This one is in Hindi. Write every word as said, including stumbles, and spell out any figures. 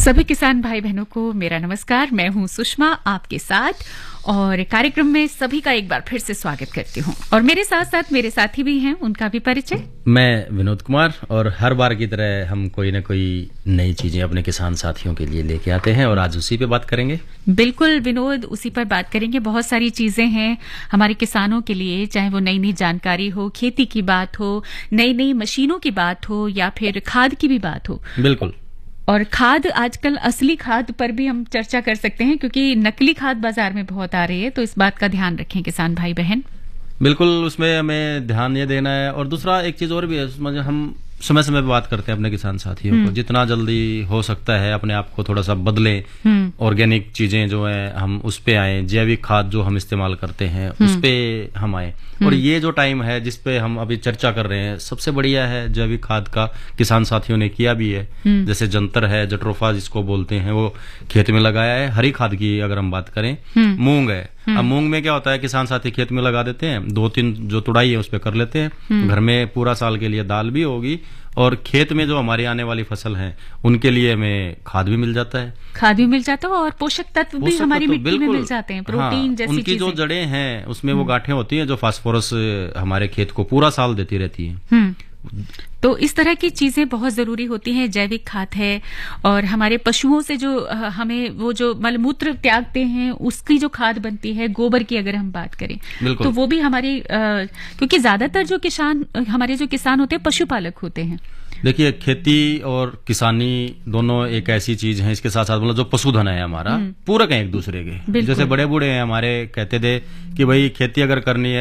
सभी किसान भाई बहनों को मेरा नमस्कार। मैं हूं सुषमा आपके साथ और कार्यक्रम में सभी का एक बार फिर से स्वागत करती हूं। और मेरे साथ साथ मेरे साथी भी हैं, उनका भी परिचय। मैं विनोद कुमार और हर बार की तरह हम कोई ना कोई नई चीजें अपने किसान साथियों के लिए लेके आते हैं और आज उसी पे बात करेंगे। बिल्कुल विनोद, उसी पर बात करेंगे। बहुत सारी चीजें हैं हमारे किसानों के लिए, चाहे वो नई नई जानकारी हो, खेती की बात हो, नई नई मशीनों की बात हो या फिर खाद की भी बात हो। बिल्कुल। और खाद, आजकल असली खाद पर भी हम चर्चा कर सकते हैं क्योंकि नकली खाद बाजार में बहुत आ रही है, तो इस बात का ध्यान रखें किसान भाई बहन। बिल्कुल, उसमें हमें ध्यान ये देना है। और दूसरा एक चीज और भी है, उसमें हम समय समय पे बात करते हैं अपने किसान साथियों को, जितना जल्दी हो सकता है अपने आप को थोड़ा सा बदलें। ऑर्गेनिक चीजें जो है हम उस पे आए, जैविक खाद जो हम इस्तेमाल करते हैं उस पे हम आए। और ये जो टाइम है जिस पे हम अभी चर्चा कर रहे हैं, सबसे बढ़िया है जैविक खाद का, किसान साथियों ने किया भी है। जैसे जंतर है, जट्रोफा जिसको बोलते हैं, वो खेत में लगाया है। हरी खाद की अगर हम बात करें, मूंग है। अब मूंग में क्या होता है, किसान साथी खेत में लगा देते हैं, दो तीन जो तुड़ाई है उस पे कर लेते हैं, घर में पूरा साल के लिए दाल भी होगी और खेत में जो हमारी आने वाली फसल है उनके लिए हमें खाद भी मिल जाता है। खाद भी मिल जाता है और पोषक तत्व भी हमारी मिट्टी में मिल जाते हैं, प्रोटीन हाँ, जैसी उनकी चीजें। जो जड़ें हैं उसमें वो गांठें होती हैं जो फास्फोरस हमारे खेत को पूरा साल देती रहती हैं। तो इस तरह की चीजें बहुत जरूरी होती हैं। जैविक खाद है और हमारे पशुओं से जो हमें वो जो मलमूत्र त्यागते हैं उसकी जो खाद बनती है, गोबर की अगर हम बात करें तो वो भी हमारी, क्योंकि ज्यादातर जो किसान हमारे जो किसान होते हैं पशुपालक होते हैं। देखिए, खेती और किसानी दोनों एक ऐसी चीज है, इसके साथ साथ मतलब जो पशुधन है हमारा, पूरक है एक दूसरे के। जैसे बड़े बूढ़े हैं हमारे कहते थे कि भाई खेती अगर करनी है